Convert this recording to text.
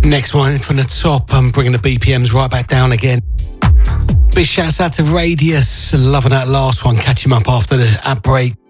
Next one from the top, I'm bringing the BPMs right back down again. Big shouts out to Radius, loving that last one, catch him up after the ad break.